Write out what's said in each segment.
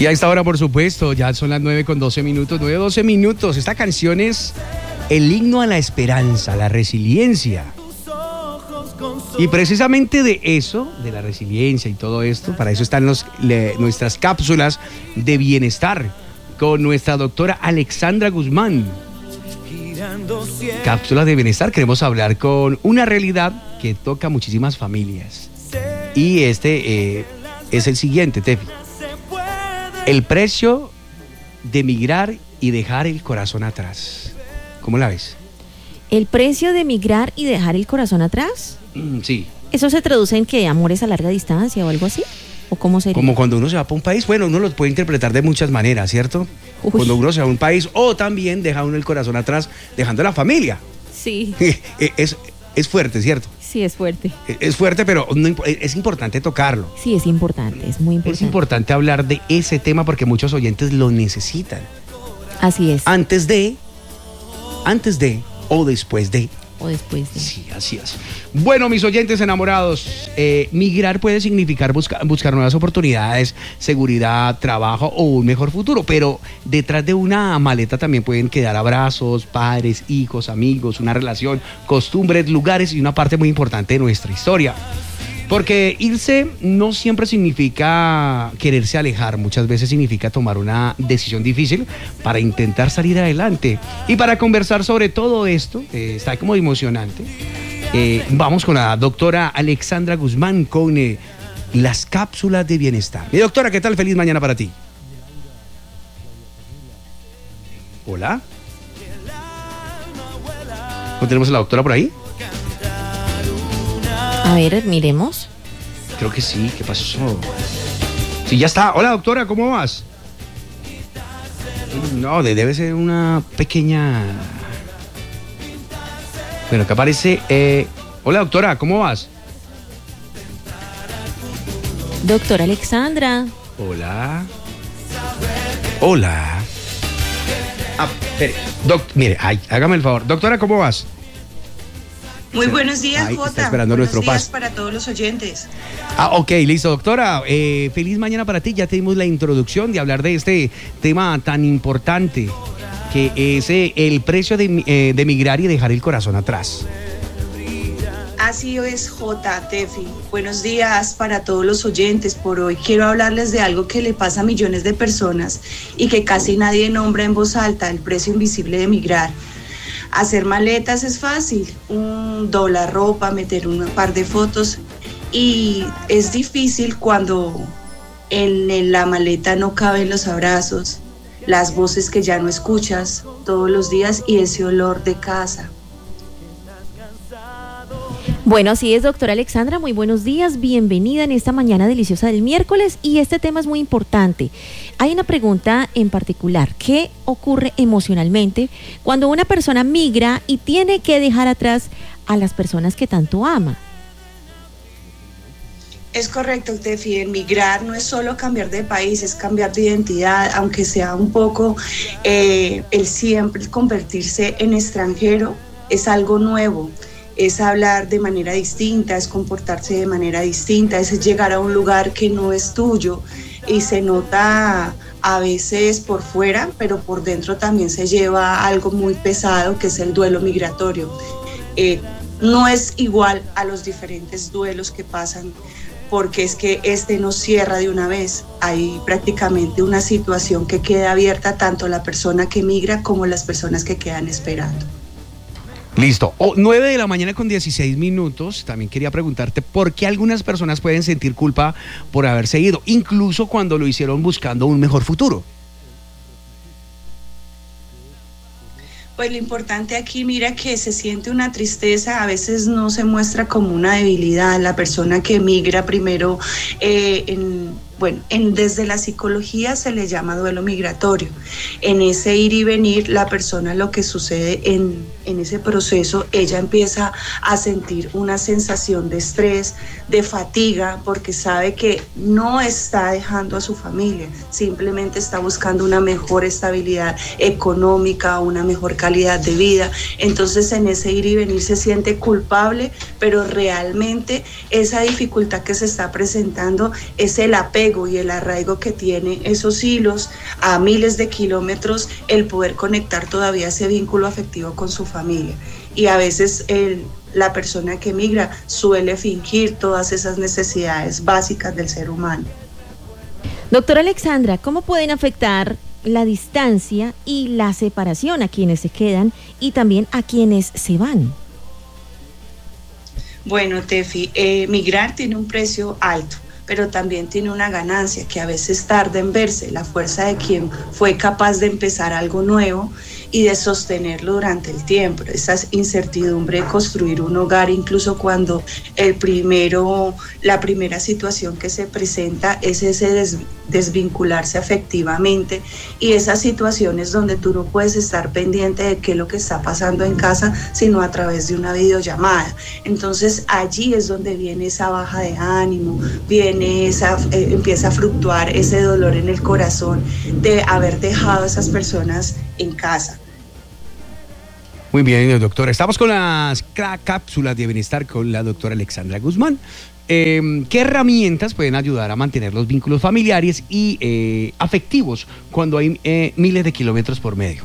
Y a esta hora, por supuesto, ya son las 9:12 minutos, 9:12 minutos. Esta canción es el himno a la esperanza, a la resiliencia. Y precisamente de eso, de la resiliencia y todo esto, para eso están nuestras cápsulas de bienestar con nuestra doctora Alexandra Guzmán. Cápsulas de bienestar, queremos hablar con una realidad que toca a muchísimas familias. Y es el siguiente, Tefi. El precio de migrar y dejar el corazón atrás. ¿Cómo la ves? ¿El precio de migrar y dejar el corazón atrás? Sí. ¿Eso se traduce en que amores a larga distancia o algo así? ¿O cómo sería? Como cuando uno se va para un país, bueno, uno lo puede interpretar de muchas maneras, ¿cierto? Uy. Cuando uno se va a un país, o también deja uno el corazón atrás, dejando a la familia. Sí. Es fuerte, ¿cierto? Sí, es fuerte. Es fuerte, pero es importante tocarlo. Sí, es importante, es muy importante. Es importante hablar de ese tema porque muchos oyentes lo necesitan. Así es. Antes de, o después de. O después de. Sí, así es. Bueno, mis oyentes enamorados, migrar puede significar buscar nuevas oportunidades, seguridad, trabajo o un mejor futuro, pero detrás de una maleta también pueden quedar abrazos, padres, hijos, amigos, una relación, costumbres, lugares y una parte muy importante de nuestra historia. Porque irse no siempre significa quererse alejar, muchas veces significa tomar una decisión difícil para intentar salir adelante. Y para conversar sobre todo esto, está como emocionante, vamos con la doctora Alexandra Guzmán con las cápsulas de bienestar. Mi doctora, ¿qué tal? Feliz mañana para ti. Hola. ¿No tenemos a la doctora por ahí? A ver, miremos. Creo que sí, ¿qué pasó? Sí, ya está. Hola, doctora, ¿cómo vas? No, debe ser una pequeña... Bueno, que aparece... Hola, doctora, ¿cómo vas? Doctora Alexandra. Hola. Hola. Espere. Mire, hágame el favor. Doctora, ¿cómo vas? Muy buenos días, Jota. Está esperando nuestro paso. Buenos días paso. para todos los oyentes. Ok, listo, doctora. Feliz mañana para ti. Ya tenemos la introducción de hablar de este tema tan importante que es el precio de migrar y dejar el corazón atrás. Así es, Jota, Tefi. Buenos días para todos los oyentes. Por hoy quiero hablarles de algo que le pasa a millones de personas y que casi nadie nombra en voz alta: el precio invisible de migrar. Hacer maletas es fácil, doblar ropa, meter un par de fotos, y es difícil cuando en la maleta no caben los abrazos, las voces que ya no escuchas todos los días y ese olor de casa. Bueno, así es, doctora Alexandra, muy buenos días, bienvenida en esta mañana deliciosa del miércoles, y este tema es muy importante. Hay una pregunta en particular: ¿qué ocurre emocionalmente cuando una persona migra y tiene que dejar atrás a las personas que tanto ama? Es correcto, Tefi. Migrar no es solo cambiar de país, es cambiar de identidad, aunque sea un poco el siempre convertirse en extranjero, es algo nuevo. Es hablar de manera distinta, es comportarse de manera distinta, es llegar a un lugar que no es tuyo y se nota a veces por fuera, pero por dentro también se lleva algo muy pesado, que es el duelo migratorio. No es igual a los diferentes duelos que pasan, porque es que este no cierra de una vez. Hay prácticamente una situación que queda abierta, tanto la persona que migra como las personas que quedan esperando. Listo. 9:16 a.m. También quería preguntarte por qué algunas personas pueden sentir culpa por haberse ido, incluso cuando lo hicieron buscando un mejor futuro. Pues lo importante aquí, mira, que se siente una tristeza, a veces no se muestra como una debilidad. La persona que migra primero, desde la psicología se le llama duelo migratorio. En ese ir y venir, la persona, lo que sucede en ese proceso, ella empieza a sentir una sensación de estrés, de fatiga, porque sabe que no está dejando a su familia, simplemente está buscando una mejor estabilidad económica, una mejor calidad de vida. Entonces, en ese ir y venir se siente culpable, pero realmente esa dificultad que se está presentando es el apego apego y el arraigo que tiene esos hilos a miles de kilómetros, el poder conectar todavía ese vínculo afectivo con su familia. Y a veces la persona que migra suele fingir todas esas necesidades básicas del ser humano. Doctora Alexandra, ¿cómo pueden afectar la distancia y la separación a quienes se quedan y también a quienes se van? Bueno, Tefi, migrar tiene un precio alto, pero también tiene una ganancia que a veces tarda en verse, la fuerza de quien fue capaz de empezar algo nuevo y de sostenerlo durante el tiempo. Esa incertidumbre de construir un hogar, incluso cuando la primera situación que se presenta es ese desvincularse afectivamente, y esas situaciones donde tú no puedes estar pendiente de qué es lo que está pasando en casa, sino a través de una videollamada. Entonces allí es donde viene esa baja de ánimo, empieza a fluctuar ese dolor en el corazón de haber dejado a esas personas en casa. Muy bien, doctora. Estamos con las cápsulas de bienestar con la doctora Alexandra Guzmán. ¿Qué herramientas pueden ayudar a mantener los vínculos familiares y afectivos cuando hay miles de kilómetros por medio?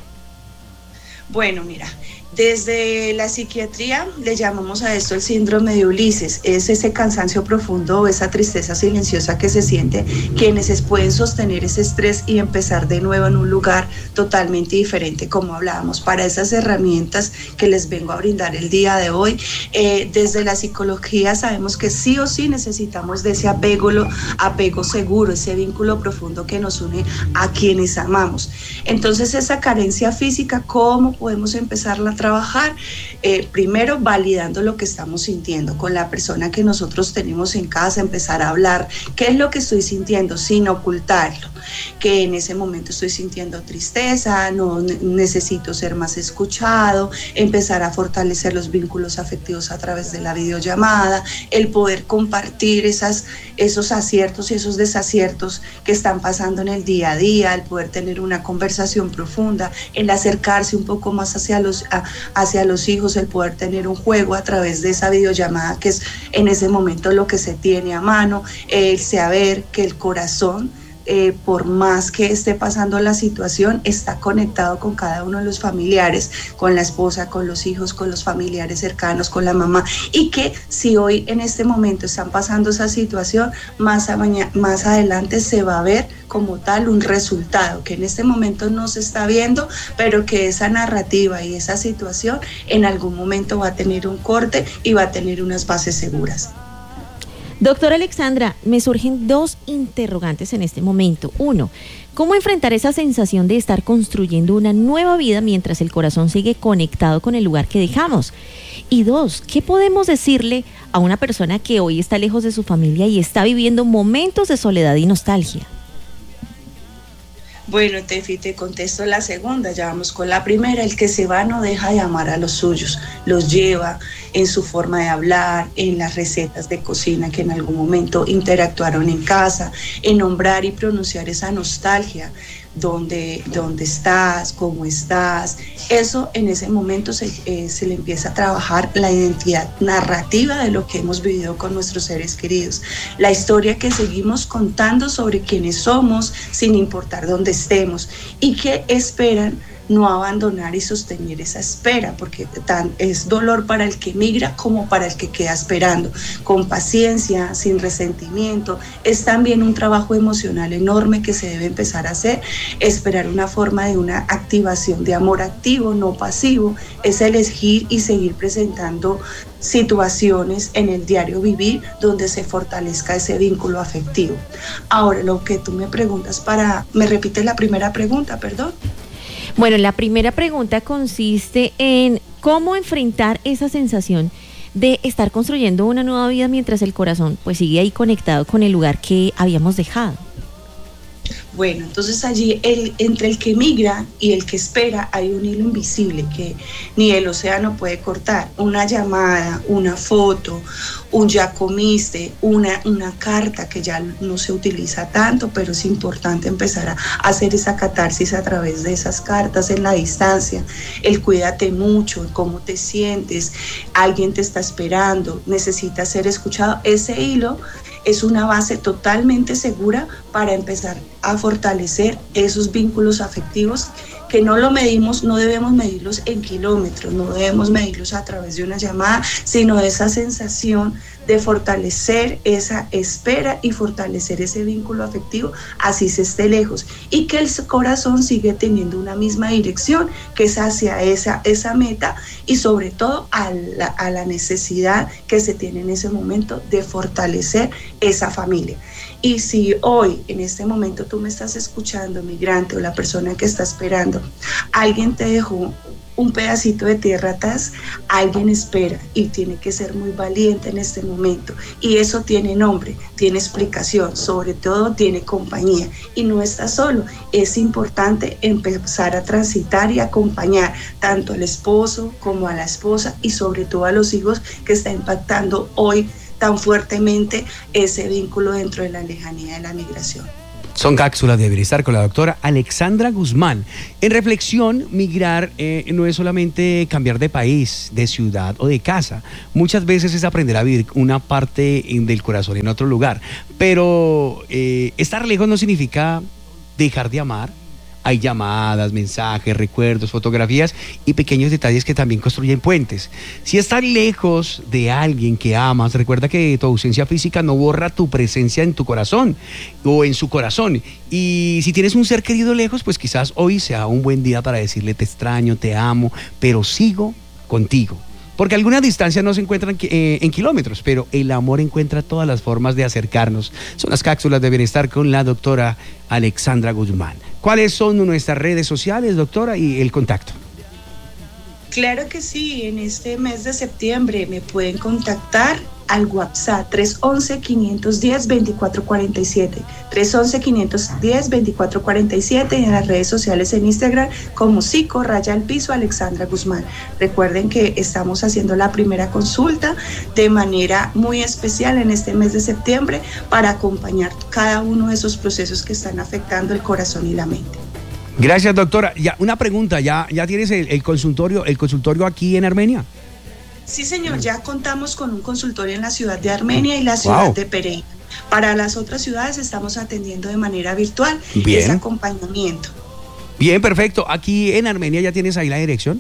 Bueno, mira, desde la psiquiatría le llamamos a esto el síndrome de Ulises. Es ese cansancio profundo o esa tristeza silenciosa que se siente quienes pueden sostener ese estrés y empezar de nuevo en un lugar totalmente diferente, como hablábamos. Para esas herramientas que les vengo a brindar el día de hoy, desde la psicología sabemos que sí o sí necesitamos de ese apego seguro, ese vínculo profundo que nos une a quienes amamos. Entonces, esa carencia física, ¿cómo podemos empezarla a trabajar? Primero, validando lo que estamos sintiendo con la persona que nosotros tenemos en casa, empezar a hablar qué es lo que estoy sintiendo sin ocultarlo, que en ese momento estoy sintiendo tristeza, no necesito ser más escuchado, empezar a fortalecer los vínculos afectivos a través de la videollamada, el poder compartir esos aciertos y esos desaciertos que están pasando en el día a día, el poder tener una conversación profunda, el acercarse un poco más hacia los hijos, el poder tener un juego a través de esa videollamada, que es en ese momento lo que se tiene a mano, el saber que el corazón, por más que esté pasando la situación, está conectado con cada uno de los familiares, con la esposa, con los hijos, con los familiares cercanos, con la mamá, y que si hoy en este momento están pasando esa situación, más adelante se va a ver como tal un resultado que en este momento no se está viendo, pero que esa narrativa y esa situación en algún momento va a tener un corte y va a tener unas bases seguras. Doctora Alexandra, me surgen dos interrogantes en este momento. Uno, ¿cómo enfrentar esa sensación de estar construyendo una nueva vida mientras el corazón sigue conectado con el lugar que dejamos? Y dos, ¿qué podemos decirle a una persona que hoy está lejos de su familia y está viviendo momentos de soledad y nostalgia? Bueno, Tefi, te contesto la segunda, ya vamos con la primera. El que se va no deja de amar a los suyos, los lleva en su forma de hablar, en las recetas de cocina que en algún momento interactuaron en casa, en nombrar y pronunciar esa nostalgia, dónde estás, cómo estás. Eso en ese momento se le empieza a trabajar la identidad narrativa de lo que hemos vivido con nuestros seres queridos, la historia que seguimos contando sobre quiénes somos sin importar dónde estemos y qué esperan no abandonar y sostener esa espera, porque es dolor para el que migra como para el que queda esperando, con paciencia, sin resentimiento. Es también un trabajo emocional enorme que se debe empezar a hacer, esperar una forma de una activación de amor activo, no pasivo, es elegir y seguir presentando situaciones en el diario vivir donde se fortalezca ese vínculo afectivo. Ahora, lo que tú me preguntas ¿me repites la primera pregunta, perdón? Bueno, la primera pregunta consiste en cómo enfrentar esa sensación de estar construyendo una nueva vida mientras el corazón pues sigue ahí conectado con el lugar que habíamos dejado. Bueno, entonces allí entre el que migra y el que espera hay un hilo invisible que ni el océano puede cortar. Una llamada, una foto, un ya comiste, una carta que ya no se utiliza tanto, pero es importante empezar a hacer esa catarsis a través de esas cartas en la distancia. El cuídate mucho, cómo te sientes, alguien te está esperando, necesitas ser escuchado. Ese hilo es una base totalmente segura para empezar a fortalecer esos vínculos afectivos que no lo medimos, no debemos medirlos en kilómetros, no debemos medirlos a través de una llamada, sino esa sensación de fortalecer esa espera y fortalecer ese vínculo afectivo, así se esté lejos, y que el corazón sigue teniendo una misma dirección, que es hacia esa meta, y sobre todo a la necesidad que se tiene en ese momento de fortalecer esa familia. Y si hoy, en este momento, tú me estás escuchando, migrante, o la persona que está esperando, alguien te dejó un pedacito de tierra atrás, alguien espera y tiene que ser muy valiente en este momento. Y eso tiene nombre, tiene explicación, sobre todo tiene compañía. Y no está solo, es importante empezar a transitar y acompañar tanto al esposo como a la esposa y sobre todo a los hijos, que está impactando hoy tan fuertemente ese vínculo dentro de la lejanía de la migración. Son cápsulas de bienestar con la doctora Alexandra Guzmán. En reflexión, migrar no es solamente cambiar de país, de ciudad o de casa. Muchas veces es aprender a vivir una parte del corazón en otro lugar. Pero estar lejos no significa dejar de amar. Hay llamadas, mensajes, recuerdos, fotografías y pequeños detalles que también construyen puentes. Si estás lejos de alguien que amas, recuerda que tu ausencia física no borra tu presencia en tu corazón o en su corazón. Y si tienes un ser querido lejos, pues quizás hoy sea un buen día para decirle: te extraño, te amo, pero sigo contigo. Porque algunas distancias no se encuentran en kilómetros, pero el amor encuentra todas las formas de acercarnos. Son las cápsulas de bienestar con la doctora Alexandra Guzmán. ¿Cuáles son nuestras redes sociales, doctora, y el contacto? Claro que sí, en este mes de septiembre me pueden contactar al WhatsApp 311-510-2447, 311-510-2447, y en las redes sociales en Instagram como psico_al_piso Alexandra Guzmán. Recuerden que estamos haciendo la primera consulta de manera muy especial en este mes de septiembre para acompañar cada uno de esos procesos que están afectando el corazón y la mente. Gracias, doctora. Ya, una pregunta, ¿ya tienes el consultorio aquí en Armenia? Sí, señor, ya contamos con un consultorio en la ciudad de Armenia y la ciudad de Pereira. Para las otras ciudades estamos atendiendo de manera virtual ese acompañamiento. Bien, perfecto. ¿Aquí en Armenia ya tienes ahí la dirección?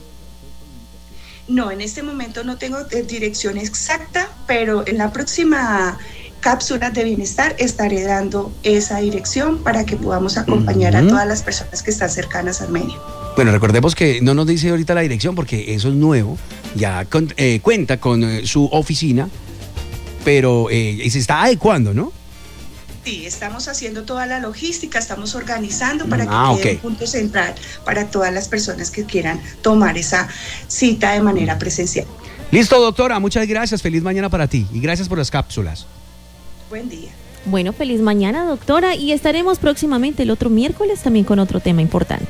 No, en este momento no tengo dirección exacta, pero en la próxima cápsulas de bienestar estaré dando esa dirección para que podamos acompañar a todas las personas que están cercanas a Armenia. Bueno, recordemos que no nos dice ahorita la dirección porque eso es nuevo, ya cuenta con su oficina, pero se está adecuando, ¿no? Sí, estamos haciendo toda la logística, estamos organizando para que quede un punto central para todas las personas que quieran tomar esa cita de manera presencial. Listo, doctora, muchas gracias, feliz mañana para ti y gracias por las cápsulas. Buen día. Bueno, feliz mañana, doctora, y estaremos próximamente el otro miércoles también con otro tema importante.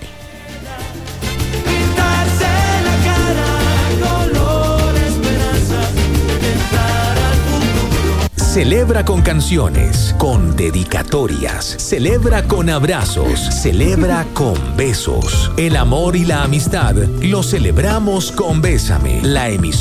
Celebra con canciones, con dedicatorias, celebra con abrazos, celebra con besos. El amor y la amistad lo celebramos con Bésame, la emisora.